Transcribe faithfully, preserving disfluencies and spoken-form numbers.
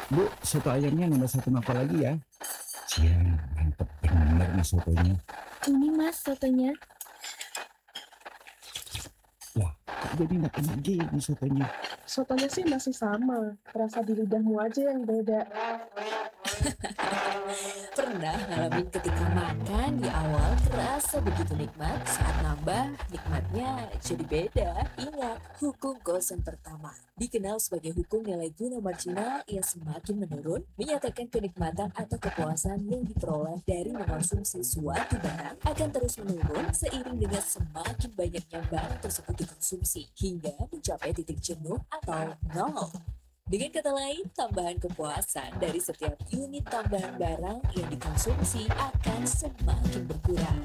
Bu, soto ayamnya nambah satu mangkok lagi ya. Siang, mantep bener nih sotonya. Ini mas sotonya. Wah, kok jadi makin gini sotonya? Sotonya sih masih sama, rasa di lidahmu aja yang beda. Pernah ngalamin ketika makan di awal terasa begitu nikmat, saat nambah nikmatnya jadi beda. Ingat, hukum kosan pertama dikenal sebagai hukum nilai guna marginal yang semakin menurun, menyatakan kenikmatan atau kepuasan yang diperoleh dari mengonsumsi suatu barang akan terus menurun seiring dengan semakin banyaknya barang tersebut dikonsumsi hingga mencapai titik jenuh atau nol. Dengan kata lain, tambahan kepuasan dari setiap unit tambahan barang yang dikonsumsi akan semakin berkurang.